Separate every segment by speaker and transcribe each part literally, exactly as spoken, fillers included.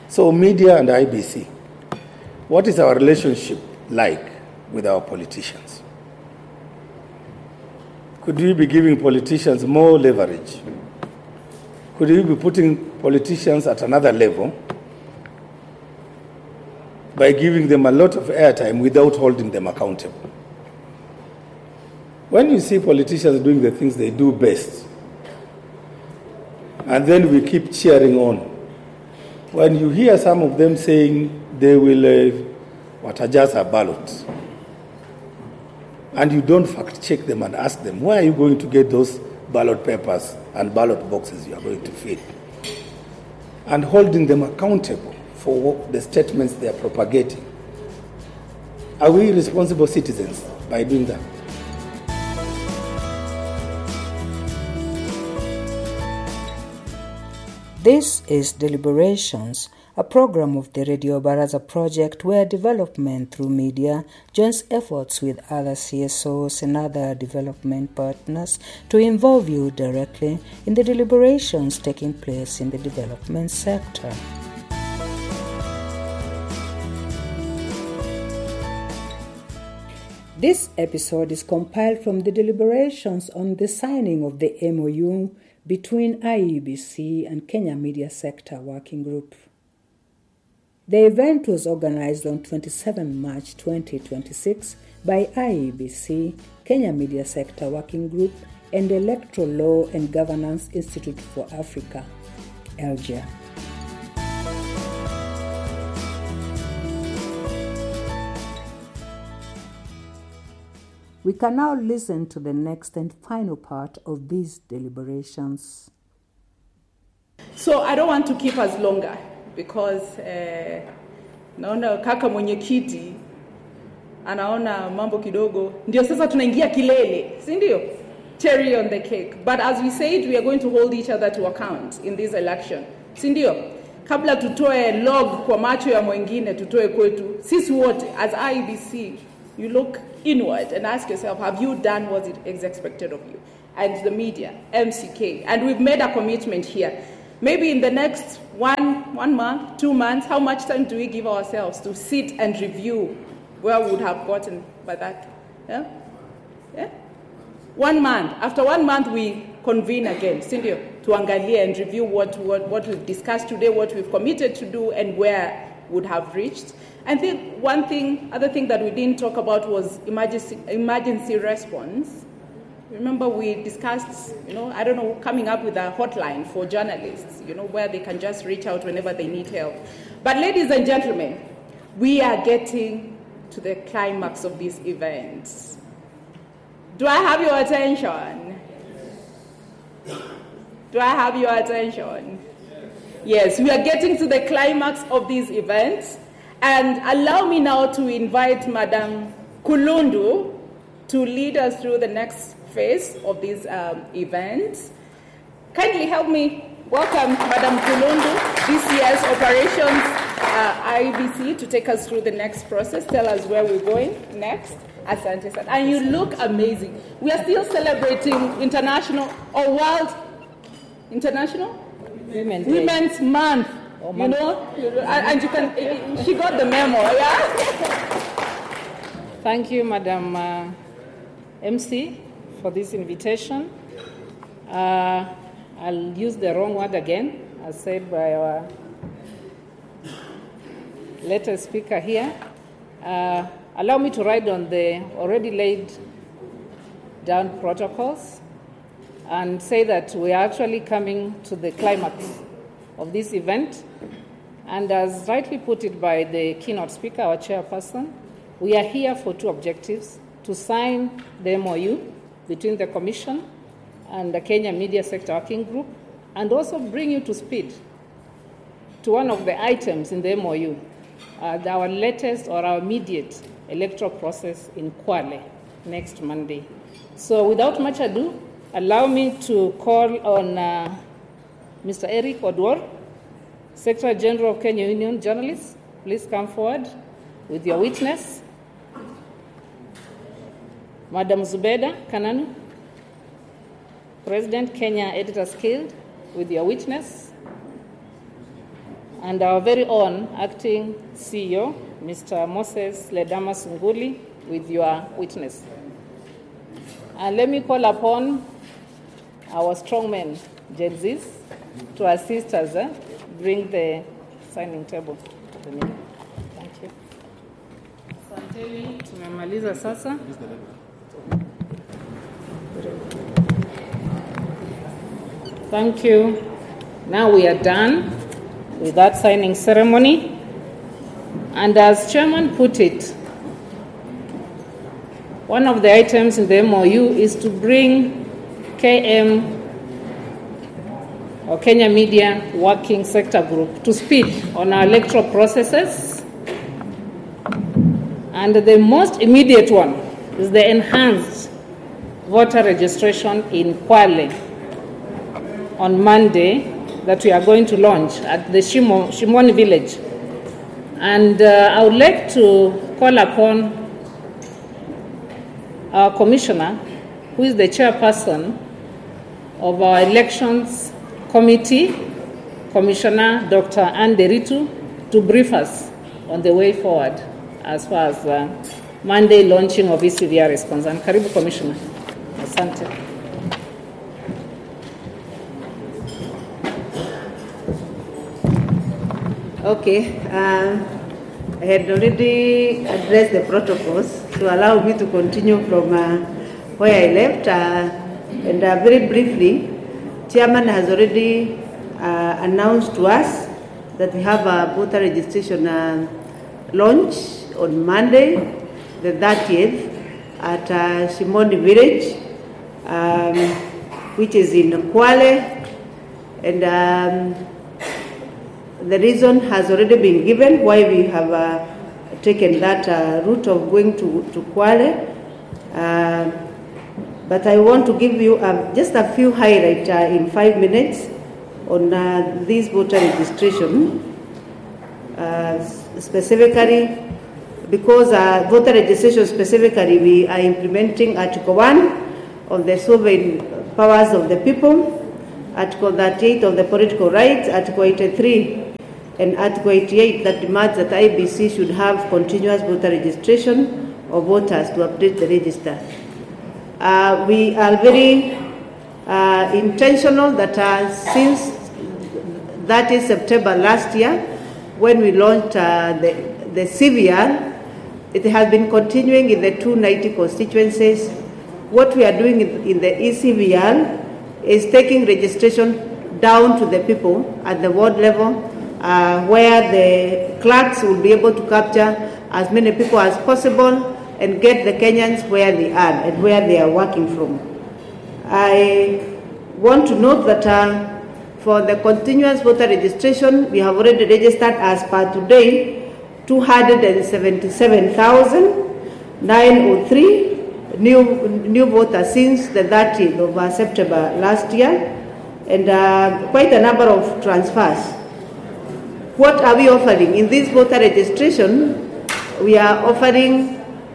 Speaker 1: So media and I B C, what is our relationship like with our politicians? Could we be giving politicians more leverage? Could we be putting politicians at another level by giving them a lot of airtime without holding them accountable? When you see politicians doing the things they do best, and then we keep cheering on, when you hear some of them saying they will uh, what adjust a ballot, and you don't fact check them and ask them, where are you going to get those ballot papers and ballot boxes you are going to fill? And holding them accountable for the statements they are propagating. Are we responsible citizens by doing that?
Speaker 2: This is Deliberations, a program of the Radio Baraza project where development through media joins efforts with other C S Os and other development partners to involve you directly in the deliberations taking place in the development sector. This episode is compiled from the deliberations on the signing of the M O U between I E B C and Kenya Media Sector Working Group. The event was organized on the twenty-seventh of March twenty twenty-six by I E B C, Kenya Media Sector Working Group, and Electoral Law and Governance Institute for Africa, ELGIA. We can now listen to the next and final part of these deliberations.
Speaker 3: So I don't want to keep us longer because uh, naona kaka mwenyekiti anaona mambo kidogo ndio sasa tunaingia kilele, si ndio? Cherry on the cake. But as we said, we are going to hold each other to account in this election, si ndio? Kabla tutoe log kwa macho ya mwingine, tutoe kwetu. Sisi wote as I E B C, you look inward and ask yourself, have you done what is expected of you? And the media, M C K, and we've made a commitment here. Maybe in the next one, one month, two months, how much time do we give ourselves to sit and review where we would have gotten by that? Yeah? Yeah? One month. After one month, we convene again, Cindy, to angalia and review what, what, what we've discussed today, what we've committed to do, and where would have reached. I think one thing, other thing that we didn't talk about was emergency, emergency response. Remember we discussed, you know, I don't know, coming up with a hotline for journalists, you know, where they can just reach out whenever they need help. But ladies and gentlemen, we are getting to the climax of this event. Do I have your attention? Do I have your attention? Yes, we are getting to the climax of this event. And allow me now to invite Madam Kulundu to lead us through the next phase of this um, event. Kindly help me welcome Madam Kulundu, this year's Operations uh, I E B C, to take us through the next process. Tell us where we're going next. Asante sana. And you look amazing. We are still celebrating International or World International
Speaker 4: Women's,
Speaker 3: Women's Month.
Speaker 4: Oh,
Speaker 3: you know, and you can, she got the memo, yeah?
Speaker 4: Thank you, Madam uh, M C, for this invitation. Uh, I'll use the wrong word again, as said by our latest speaker here. Uh, allow me to ride on the already laid down protocols and say that we are actually coming to the climax of this event. And as rightly put it by the keynote speaker, our chairperson, we are here for two objectives: to sign the M O U between the Commission and the Kenya Media Sector Working Group, and also bring you to speed to one of the items in the M O U, uh, our latest or our immediate electoral process in Kwale next Monday. So without much ado, allow me to call on uh, Mister Eric Odwor, Secretary General of Kenya Union Journalists. Please come forward with your witness. Madam Zubeda Kananu, President Kenya Editors Guild, with your witness. and our very own acting C E O, Mister Moses Ledama Sunguli, with your witness. And let me call upon our strongmen, Gen Zs, to assist us eh, bring the signing table. Thank you. Asanteni, tumemaliza sasa. Thank you. Now we are done with that signing ceremony. And as Chairman put it, one of the items in the M O U is to bring K M or Kenya Media Working Sector Group to speak on our electoral processes. And the most immediate one is the enhanced voter registration in Kwale on Monday that we are going to launch at the Shimo, Shimoni village. And uh, I would like to call upon our commissioner, who is the chairperson of our elections committee, Commissioner Doctor Anderitu, to brief us on the way forward as far as uh, Monday launching of E C V R is concerned. Karibu, Commissioner. Asante.
Speaker 5: Okay, uh, I had already addressed the protocols, so allow me to continue from uh, where I left. Uh, and uh, very briefly, Chairman has already uh, announced to us that we have a voter registration uh, launch on Monday, the thirtieth, at uh, Shimoni village, um, which is in Kwale, and um, the reason has already been given why we have uh, taken that uh, route of going to, to Kwale. Uh, but I want to give you uh, just a few highlights uh, in five minutes on uh, this voter registration. Uh, specifically, because uh, voter registration specifically, we are implementing Article one of the sovereign powers of the people, Article thirty-eight of the political rights, Article eighty-three and Article eighty-eight that demands that I B C should have continuous voter registration of voters to update the register. Uh, we are very uh, intentional that uh, since that is September last year, when we launched uh, the, the C V R, it has been continuing in the two hundred ninety constituencies. What we are doing in the E C V R is taking registration down to the people at the ward level, uh, where the clerks will be able to capture as many people as possible and get the Kenyans where they are and where they are working from. I want to note that uh, for the continuous voter registration, we have already registered as per today two hundred seventy-seven thousand nine hundred three new new voters since the thirtieth of uh, September last year, and uh, quite a number of transfers. What are we offering? In this voter registration, we are offering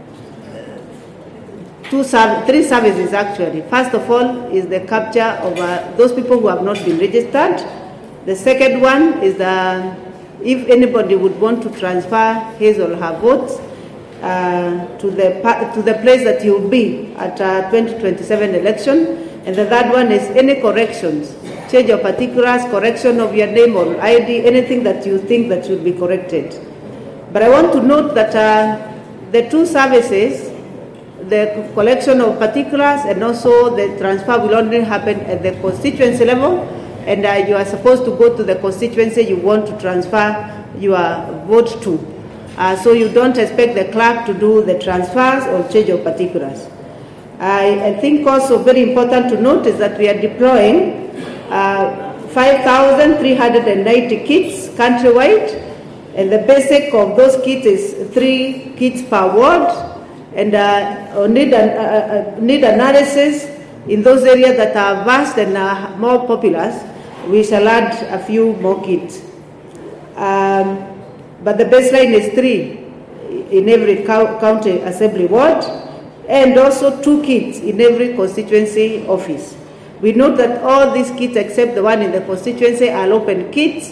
Speaker 5: two, three services actually. First of all is the capture of uh, those people who have not been registered. The second one is the, if anybody would want to transfer his or her votes uh, to the to the place that you will be at uh, twenty twenty-seven election. And the third one is any corrections, change of particulars, correction of your name or I D, anything that you think that should be corrected. But I want to note that uh, the two services, the collection of particulars and also the transfer, will only happen at the constituency level, and uh, you are supposed to go to the constituency you want to transfer your vote to. Uh, so you don't expect the clerk to do the transfers or change of particulars. I, I think also very important to note is that we are deploying uh, five thousand three hundred ninety kits countrywide, and the basic of those kits is three kits per ward, and uh, need, an, uh, uh, need analysis in those areas that are vast and uh, more populous. We shall add a few more kits. Um, but the baseline is three in every county assembly ward, and also two kits in every constituency office. We note that all these kits except the one in the constituency are open kits,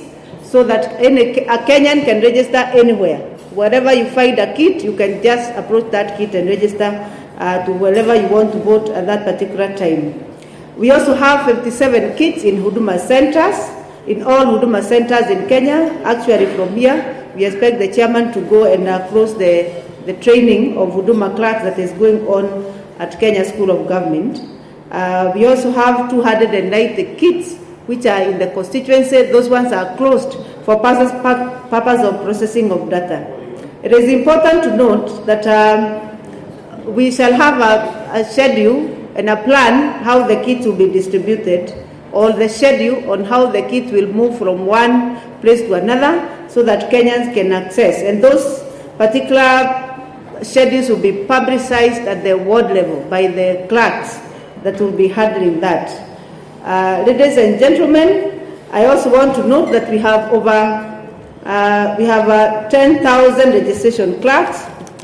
Speaker 5: so that any, a Kenyan can register anywhere. Wherever you find a kit, you can just approach that kit and register uh, to wherever you want to vote at that particular time. We also have fifty-seven kits in Huduma centers, in all Huduma centers in Kenya. Actually, from here, we expect the chairman to go and uh, close the, the training of Huduma clerks that is going on at Kenya School of Government. Uh, we also have two hundred ninety kits which are in the constituency. Those ones are closed for purpose, purpose of processing of data. It is important to note that um, we shall have a, a schedule and a plan how the kits will be distributed, or the schedule on how the kits will move from one place to another so that Kenyans can access. And those particular schedules will be publicized at the ward level by the clerks that will be handling that. Uh, ladies and gentlemen, I also want to note that we have over uh, we have uh, ten thousand registration clerks.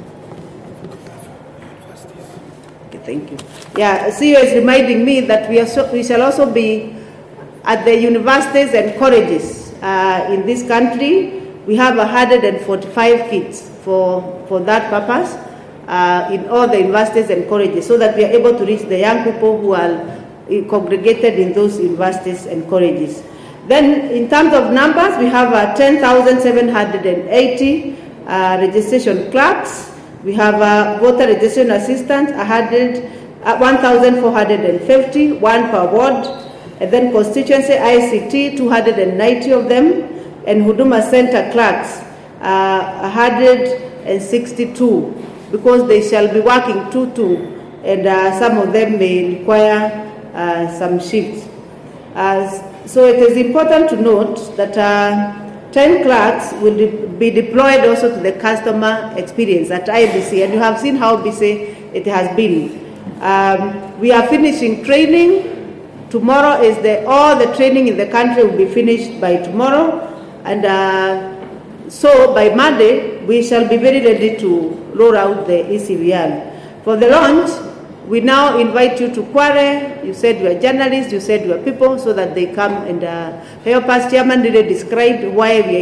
Speaker 5: Okay, thank you. Yeah, C E O is reminding me that we, are so, we shall also be at the universities and colleges uh, in this country. We have one hundred forty-five kits for, for that purpose uh, in all the universities and colleges, so that we are able to reach the young people who are congregated in those universities and colleges. Then, in terms of numbers, we have uh, ten thousand seven hundred eighty uh, registration clerks. We have uh, voter registration assistants, uh, one thousand four hundred fifty, one per ward. And then constituency I C T, two hundred ninety of them. And Huduma Center clerks, uh, one hundred sixty-two, because they shall be working two-two, and uh, some of them may require uh, some shifts. Uh, so it is important to note that uh, ten clerks will de- be deployed also to the customer experience at I B C, and you have seen how busy it has been. Um, we are finishing training. Tomorrow is the, all the training in the country will be finished by tomorrow. And uh, so by Monday, we shall be very ready to roll out the E C V R. For the launch, we now invite you to Kware. You said you are journalists, you said you are people, so that they come and uh, help us. Chairman really described why we are